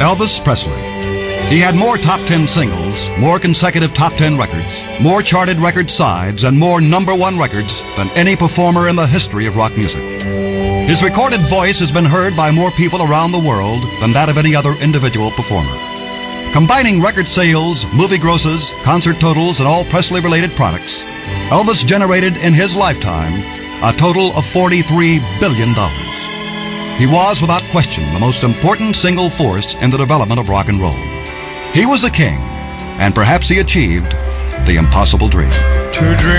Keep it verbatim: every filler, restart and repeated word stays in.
Elvis Presley. He had more top ten singles, more consecutive top ten records, more charted record sides, and more number one records than any performer in the history of rock music. His recorded voice has been heard by more people around the world than that of any other individual performer. Combining record sales, movie grosses, concert totals, and all Presley-related products, Elvis generated in his lifetime a total of forty-three billion dollars. He was, without question, the most important single force in the development of rock and roll. He was the king, and perhaps he achieved the impossible dream. To dream